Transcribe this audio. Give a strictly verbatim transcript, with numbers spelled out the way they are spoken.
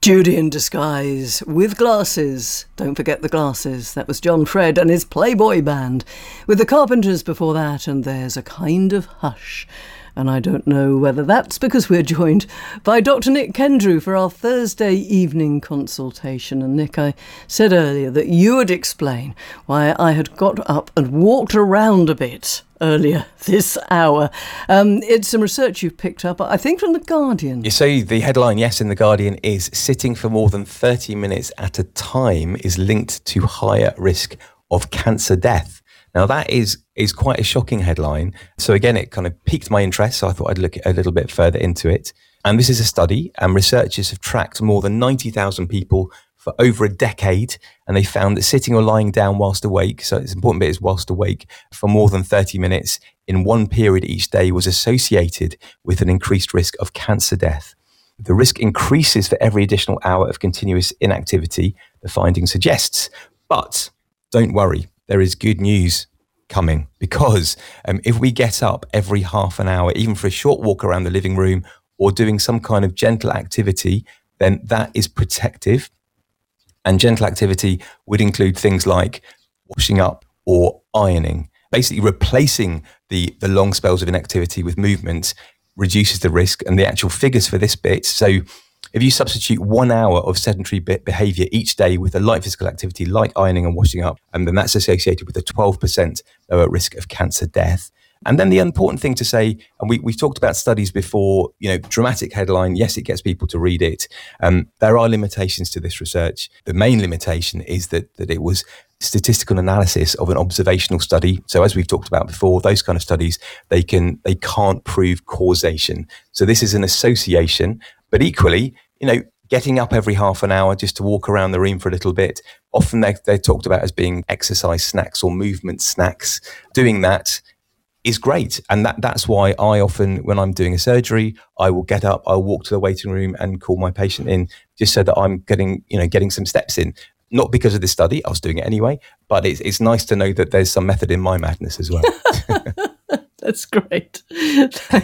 Judy in Disguise, with glasses. Don't forget the glasses. That was John Fred and his Playboy band. With the Carpenters before that, and There's a Kind of Hush. And I don't know whether that's because we're joined by Doctor Nick Kendrew for our Thursday evening consultation. And Nick, I said earlier that you would explain why I had got up and walked around a bit earlier this hour. Um, it's some research you've picked up, I think, from The Guardian. You say the headline, yes, in The Guardian, is sitting for more than thirty minutes at a time is linked to higher risk of cancer death. Now, that is is quite a shocking headline. So again, it kind of piqued my interest, so I thought I'd look a little bit further into it. And this is a study, and researchers have tracked more than ninety thousand people for over a decade, and they found that sitting or lying down whilst awake, so it's important bit is whilst awake, for more than thirty minutes in one period each day was associated with an increased risk of cancer death. The risk increases for every additional hour of continuous inactivity, the finding suggests. But don't worry, there is good news coming, because um, if we get up every half an hour, even for a short walk around the living room or doing some kind of gentle activity, then that is protective. And gentle activity would include things like washing up or ironing. Basically replacing the, the long spells of inactivity with movement reduces the risk. And the actual figures for this bit, so if you substitute one hour of sedentary behaviour each day with a light physical activity like ironing and washing up, and then that's associated with a twelve percent lower risk of cancer death. And then the important thing to say, and we, we've talked about studies before, you know, dramatic headline, yes, it gets people to read it. Um, there are limitations to this research. The main limitation is that that it was statistical analysis of an observational study. So as we've talked about before, those kind of studies, they can they can't prove causation. So this is an association, but equally, you know, getting up every half an hour just to walk around the room for a little bit, often they, they're talked about as being exercise snacks or movement snacks. Doing that is great. And that that's why I often, when I'm doing a surgery, I will get up, I'll walk to the waiting room and call my patient in, just so that I'm getting, you know, getting some steps in. Not because of this study, I was doing it anyway, but it's it's nice to know that there's some method in my madness as well. That's great.